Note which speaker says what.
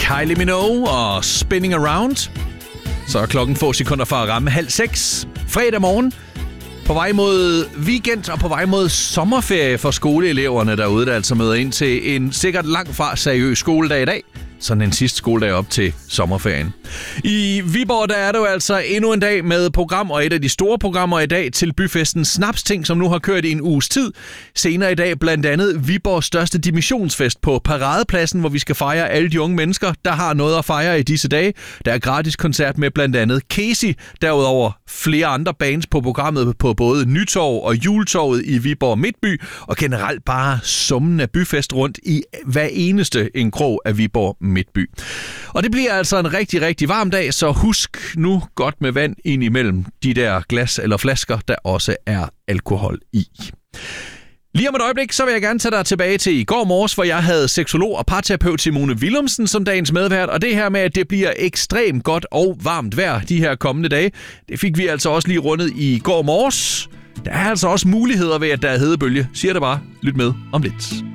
Speaker 1: Kylie Minogue og Spinning Around. Så er klokken få sekunder fra at ramme 5:30. Fredag morgen. På vej mod weekend og på vej mod sommerferie for skoleeleverne derude, der altså møder ind til en sikkert langt fra seriøs skoledag i dag. Sådan en sidste skoledag op til sommerferien. I Viborg der er det jo altså endnu en dag med program, og et af de store programmer i dag til byfesten Snapsting, som nu har kørt i en uges tid. Senere i dag blandt andet Viborgs største dimissionsfest på Paradepladsen, hvor vi skal fejre alle de unge mennesker, der har noget at fejre i disse dage. Der er gratis koncert med blandt andet Casey, derudover flere andre bands på programmet på både Nytorv og Juletorvet i Viborg Midtby, og generelt bare summen af byfest rundt i hver eneste en krog af Viborg Midtby. Og det bliver altså en rigtig, rigtig varm dag, så husk nu godt med vand ind imellem de der glas eller flasker, der også er alkohol i. Lige om et øjeblik, så vil jeg gerne tage dig tilbage til i går morges, hvor jeg havde seksolog og parterapeut Simone Willumsen som dagens medvært. Og det her med, at det bliver ekstremt godt og varmt vejr de her kommende dage, det fik vi altså også lige rundet i går morges. Der er altså også muligheder ved, at der er hedebølge. Siger det bare. Lyt med om lidt.